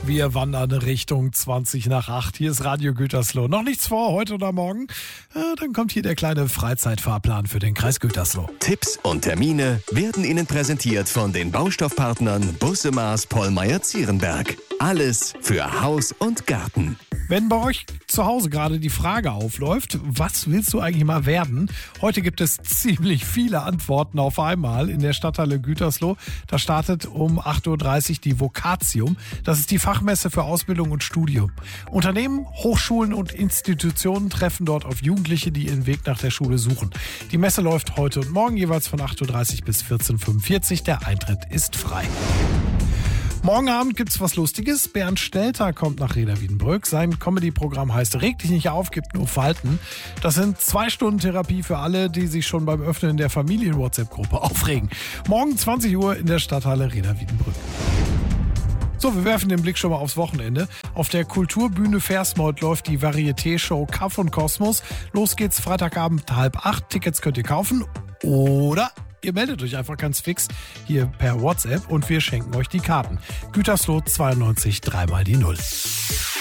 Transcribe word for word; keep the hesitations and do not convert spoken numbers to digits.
Wir wandern Richtung zwanzig nach acht. Hier ist Radio Gütersloh. Noch nichts vor, heute oder morgen? Äh, dann kommt hier der kleine Freizeitfahrplan für den Kreis Gütersloh. Tipps und Termine werden Ihnen präsentiert von den Baustoffpartnern Busse Maas Pollmeyer-Zierenberg. Alles für Haus und Garten. Wenn bei euch zu Hause gerade die Frage aufläuft, was willst du eigentlich mal werden? Heute gibt es ziemlich viele Antworten auf einmal in der Stadthalle Gütersloh. Da startet um acht Uhr dreißig die Vocatium. Das ist die Fachmesse für Ausbildung und Studium. Unternehmen, Hochschulen und Institutionen treffen dort auf Jugendliche, die ihren Weg nach der Schule suchen. Die Messe läuft heute und morgen jeweils von acht Uhr dreißig bis vierzehn Uhr fünfundvierzig. Der Eintritt ist frei. Morgen Abend gibt's was Lustiges. Bernd Stelter kommt nach Reda Wiedenbrück. Sein Comedy-Programm heißt Reg dich nicht auf, gib nur Falten. Das sind zwei Stunden Therapie für alle, die sich schon beim Öffnen der Familien-WhatsApp-Gruppe aufregen. Morgen zwanzig Uhr in der Stadthalle Reda Wiedenbrück. So, wir werfen den Blick schon mal aufs Wochenende. Auf der Kulturbühne Versmold läuft die Varieté-Show Kaff und Kosmos. Los geht's Freitagabend halb acht. Tickets könnt ihr kaufen oder ihr meldet euch einfach ganz fix hier per WhatsApp und wir schenken euch die Karten. Gütersloh zweiundneunzig, dreimal die Null.